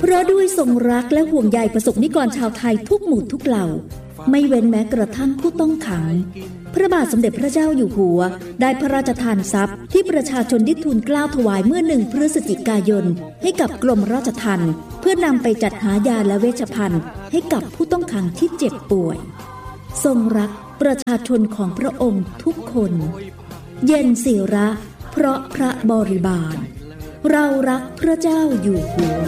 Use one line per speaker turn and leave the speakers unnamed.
เพราะด้วยทรงรักและห่วงใยประสบนิกรชาวไทยทุกหมู่ทุกเหล่าไม่เว้นแม้กระทั่งผู้ต้องขังพระบาทสมเด็จพระเจ้าอยู่หัวได้พระราชทานทรัพย์ที่ประชาชนได้ทูลเกล้าถวายเมื่อ1 พฤศจิกายนให้กับกรมราชทัณฑ์เพื่อนำไปจัดหายาและเวชภัณฑ์ให้กับผู้ต้องขังที่เจ็บป่วยทรงรักประชาชนของพระองค์ทุกคนเย็นศิระเพราะพระบริบาลเรารักพระเจ้าอยู่หัว